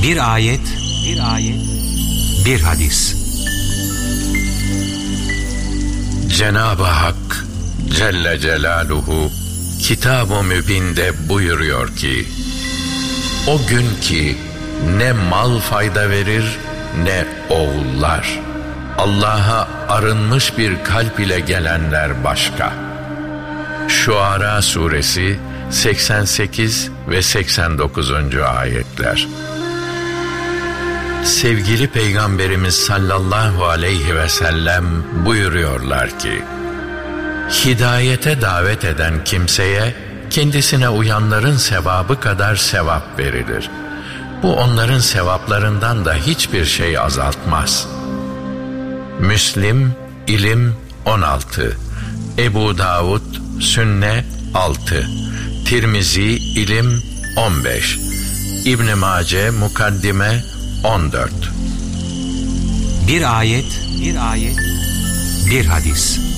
Bir ayet, bir hadis. Cenab-ı Hak Celle Celaluhu Kitab-ı Mübin'de buyuruyor ki, o gün ki ne mal fayda verir ne oğullar, Allah'a arınmış bir kalp ile gelenler başka. Şuara suresi 88 ve 89. ayetler. Sevgili Peygamberimiz sallallahu aleyhi ve sellem buyuruyorlar ki, hidayete davet eden kimseye kendisine uyanların sevabı kadar sevap verilir. Bu onların sevaplarından da hiçbir şey azaltmaz. Müslim, İlim 16, Ebu Davud, Sünne 6, Tirmizi, İlim 15, İbn Mace, Mukaddime 14. Bir ayet, bir hadis.